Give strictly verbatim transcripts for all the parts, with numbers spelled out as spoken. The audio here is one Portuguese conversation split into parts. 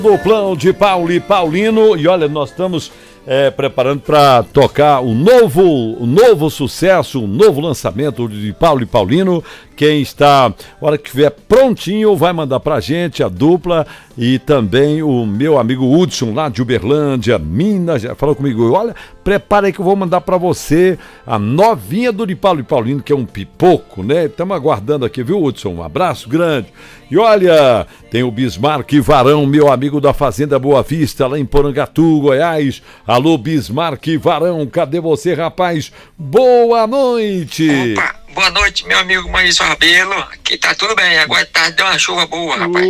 Duplão de Paulo e Paulino, e olha, nós estamos é, preparando para tocar o novo, o novo sucesso, o novo lançamento de Paulo e Paulino. Quem está, a hora que estiver prontinho, vai mandar pra gente a dupla e também o meu amigo Hudson, lá de Uberlândia, Minas, já falou comigo, olha, prepara aí que eu vou mandar pra você a novinha do de Paulo e Paulino, que é um pipoco, né? Estamos aguardando aqui, viu, Hudson? Um abraço grande. E olha, tem o Bismarck Varão, meu amigo da Fazenda Boa Vista, lá em Porangatu, Goiás. Alô, Bismarck Varão, cadê você, rapaz? Boa noite! Opa, boa noite, meu amigo Maurício Rabelo. Aqui tá tudo bem, agora tarde deu uma chuva boa, rapaz.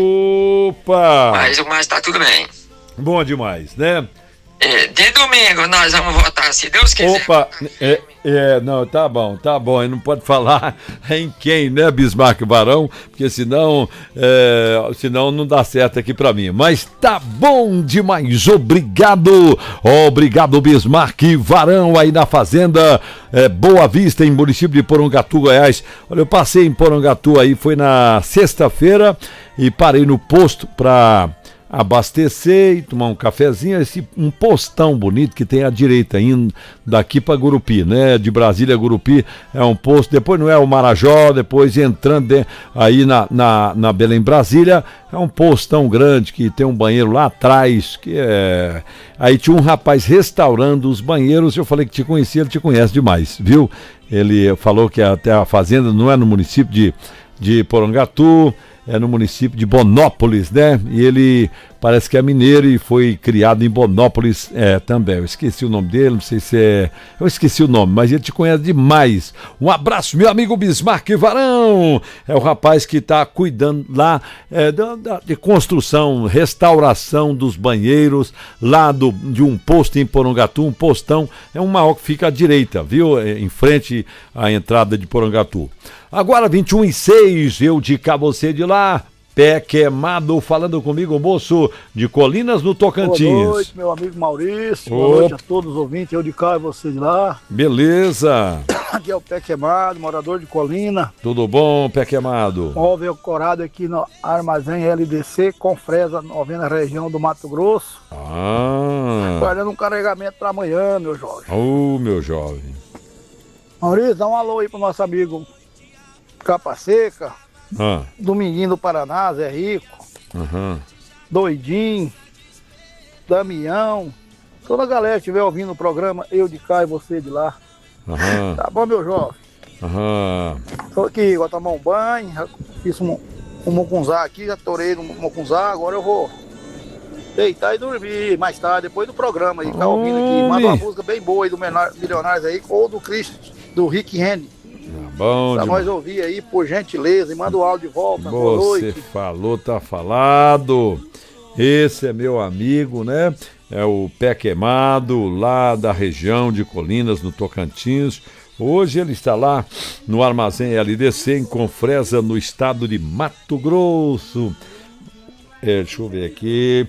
Opa! Mas o mais tá tudo bem. Bom demais, né? É, de domingo nós vamos votar, se Deus quiser. Opa, é, é, não, tá bom, tá bom, não pode falar em quem, né, Bismarck Varão, porque senão, é, senão não dá certo aqui pra mim, mas tá bom demais, obrigado, obrigado Bismarck Varão aí na Fazenda é, Boa Vista, em município de Porangatu, Goiás. Olha, eu passei em Porangatu aí, foi na sexta-feira e parei no posto pra abastecer e tomar um cafezinho, esse, um postão bonito que tem à direita, indo daqui para Gurupi, né? De Brasília a Gurupi é um posto, depois não é o Marajó, depois entrando de, aí na, na, na Belém Brasília, é um postão grande que tem um banheiro lá atrás, que é... Aí tinha um rapaz restaurando os banheiros, eu falei que te conhecia, ele te conhece demais, viu? Ele falou que até a fazenda não é no município de, de Porangatu, é no município de Bonópolis, né? E ele parece que é mineiro e foi criado em Bonópolis é, também. Eu esqueci o nome dele, não sei se é... Eu esqueci o nome, mas ele te conhece demais. Um abraço, meu amigo Bismarck Varão! É o rapaz que está cuidando lá é, da, da, de construção, restauração dos banheiros, lá do, de um posto em Porangatu, um postão, é um maior que fica à direita, viu? É, em frente à entrada de Porangatu. Agora vinte e um e seis, eu de cá, você de lá, Pé Queimado, falando comigo, moço de Colinas no Tocantins. Boa noite, meu amigo Maurício, boa Opa. noite a todos os ouvintes, eu de cá e você de lá. Beleza. Aqui é o Pé Queimado, morador de Colina. Tudo bom, Pé Queimado? Móvel corado aqui no Armazém L D C, Confresa, novena região do Mato Grosso. Ah. Guardando um carregamento para amanhã, meu jovem. Ô, oh, meu jovem. Maurício, dá um alô aí pro nosso amigo Capa Seca, ah. Dominguinho do Paraná, Zé Rico, uhum. Doidinho, Damião, toda a galera que estiver ouvindo o programa, eu de cá e você de lá. Uhum. Tá bom, meu jovem? Uhum. Tô aqui, vou tomar um banho, fiz um, um mucunzá aqui, já torei no mucunzá, agora eu vou deitar e dormir mais tarde, depois do programa aí, tá ouvindo aqui. Manda uma música bem boa aí do Milionários aí, ou do Cristo, do Rick Henry. Tá bom, pra nós ouvir aí, por gentileza, e manda o áudio de volta. Boa noite. Você falou, tá falado. Esse é meu amigo, né? É o Pé Queimado, lá da região de Colinas, no Tocantins. Hoje ele está lá no Armazém L D C, em Confresa, no estado de Mato Grosso. É, deixa eu ver aqui.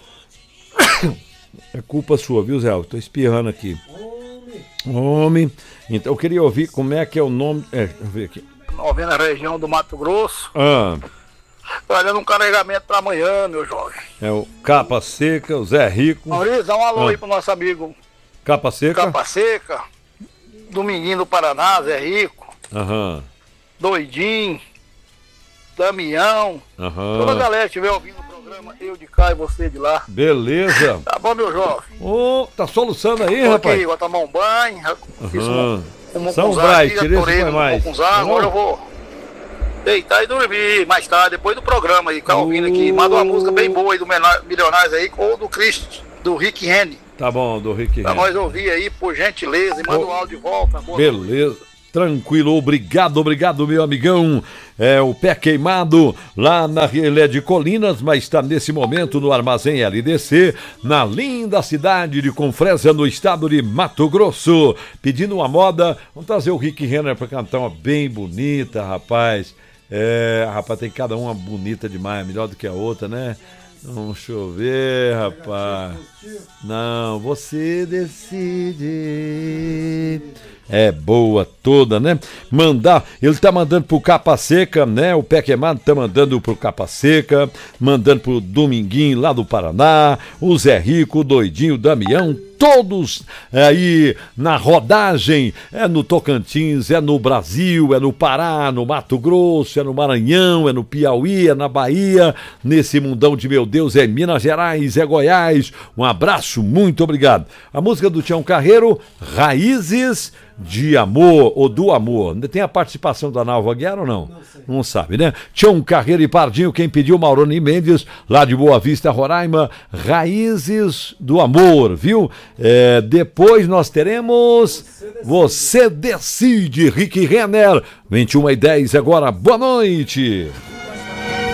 É culpa sua, viu, Zé? Eu tô espirrando aqui. Homem, então eu queria ouvir como é que é o nome. É, deixa eu ver aqui. Novena região do Mato Grosso. Ah. Olhando um carregamento para amanhã, meu jovem. É o Capa Seca, o Zé Rico. Maurício, dá um alô ah. aí pro nosso amigo Capa Seca. Capa Seca, Dominguinho do Paraná, Zé Rico. Aham. Doidinho, Damião. Aham. Toda a galera que estiver ouvindo o programa, eu de cá e você de lá. Beleza. Tá bom, meu jovem? Ô, oh, tá soluçando aí, Tô rapaz? aqui, vou tomar um banho, fiz um, um São Bright, tirei isso mais. Mucunzá, agora eu vou deitar e dormir mais tarde, depois do programa aí, tá ouvindo aqui. Manda uma música bem boa aí do Milionários aí, ou do Cristo, do Rick Henry. Tá bom, do Rick Henry. Pra nós ouvir aí, por gentileza, e manda o oh. áudio de volta. Beleza. Tranquilo, obrigado, obrigado, meu amigão. É o Pé Queimado, lá na Relé de Colinas, mas está nesse momento no Armazém L D C, na linda cidade de Confresa, no estado de Mato Grosso. Pedindo uma moda, vamos trazer o Rick Renner para cantar uma bem bonita, rapaz. É, rapaz, tem cada uma bonita demais, melhor do que a outra, né? Vamos chover, rapaz. Não, você decide. É boa. toda, né? Mandar, ele tá mandando pro Capa Seca, né? O Pé Queimado tá mandando pro Capa Seca, mandando pro Dominguinho lá do Paraná, o Zé Rico, o Doidinho, o Damião, todos aí na rodagem, é no Tocantins, é no Brasil, é no Pará, no Mato Grosso, é no Maranhão, é no Piauí, é na Bahia, nesse mundão de meu Deus, é Minas Gerais, é Goiás. Um abraço, muito obrigado. A música do Tião Carreiro, Raízes de Amor, ou do Amor. Tem a participação da Nalva Guiar ou não? Não, não sabe, né? Tião Carreiro e Pardinho, quem pediu, Mauroni Mendes, lá de Boa Vista, Roraima, Raízes do Amor, viu? É, depois nós teremos Você Decide, Rick Renner, vinte e uma e dez agora, boa noite!